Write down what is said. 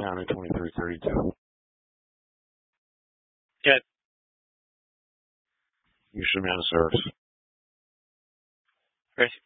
County 2332. Good. You should man the service. Great.